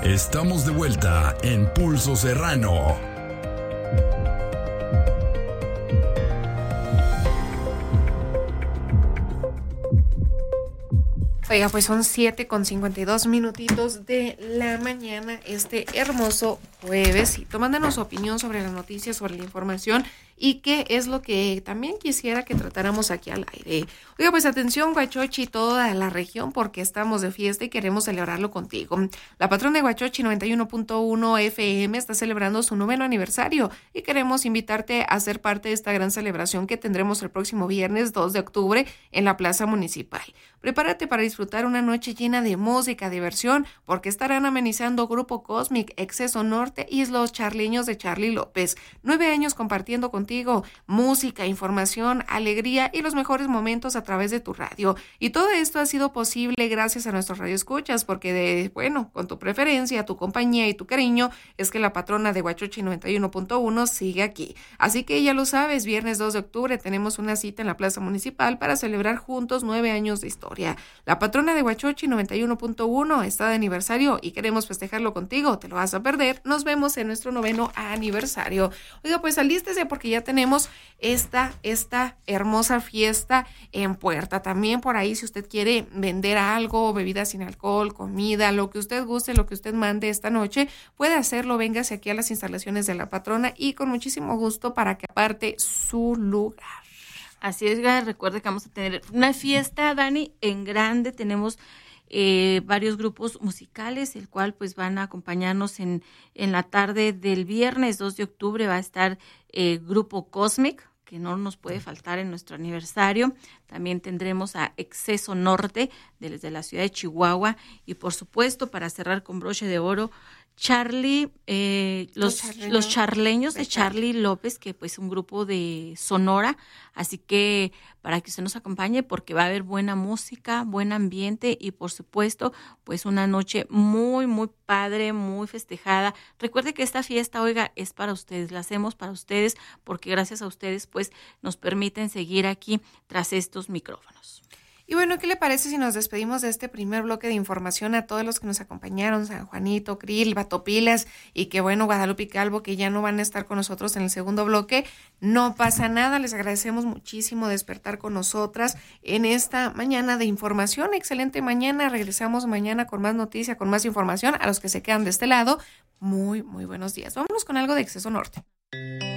Estamos de vuelta en Pulso Serrano. Oiga, pues son 7:52 de la mañana, este hermoso jueves. Y tomándonos su opinión sobre las noticias, sobre la información y qué es lo que también quisiera que tratáramos aquí al aire. Oiga, pues atención, Huachochi y toda la región, porque estamos de fiesta y queremos celebrarlo contigo. La patrona de Huachochi 91.1 FM está celebrando su 9º aniversario y queremos invitarte a ser parte de esta gran celebración que tendremos el próximo viernes 2 de octubre en la Plaza Municipal. Prepárate para disfrutar una noche llena de música, diversión, porque estarán amenizando Grupo Cosmic, Exceso Norte y los charleños de Charly López. 9 años compartiendo contigo música, información, alegría y los mejores momentos a través de tu radio. Y todo esto ha sido posible gracias a nuestros radioescuchas, porque con tu preferencia, tu compañía y tu cariño, es que la patrona de Huachochi 91.1 sigue aquí. Así que ya lo sabes, viernes 2 de octubre tenemos una cita en la Plaza Municipal para celebrar juntos 9 años de historia. La patrona de Huachochi 91.1 está de aniversario y queremos festejarlo contigo. Te lo vas a perder. Nos vemos en nuestro 9º aniversario. Oiga, pues alístese porque ya tenemos esta hermosa fiesta en puerta. También por ahí, si usted quiere vender algo, bebidas sin alcohol, comida, lo que usted guste, lo que usted mande esta noche, puede hacerlo. Véngase aquí a las instalaciones de la patrona y con muchísimo gusto para que aparte su lugar. Así es, recuerde que vamos a tener una fiesta, Dani, en grande. Tenemos varios grupos musicales, el cual pues van a acompañarnos en la tarde del viernes 2 de octubre. Va a estar Grupo Cosmic, que no nos puede faltar en nuestro aniversario. También tendremos a Exceso Norte, desde la ciudad de Chihuahua. Y por supuesto, para cerrar con broche de oro, los charleños de Charly López, que pues un grupo de Sonora, así que para que usted nos acompañe, porque va a haber buena música, buen ambiente y por supuesto pues una noche muy muy padre, muy festejada. Recuerde que esta fiesta, oiga, es para ustedes, la hacemos para ustedes, porque gracias a ustedes pues nos permiten seguir aquí tras estos micrófonos. Y bueno, ¿qué le parece si nos despedimos de este primer bloque de información a todos los que nos acompañaron? San Juanito, Krill, Batopilas y que bueno, Guadalupe y Calvo, que ya no van a estar con nosotros en el segundo bloque. No pasa nada, les agradecemos muchísimo despertar con nosotras en esta mañana de información. Excelente mañana, regresamos mañana con más noticia, con más información. A los que se quedan de este lado, muy, muy buenos días. Vámonos con algo de Exceso Norte.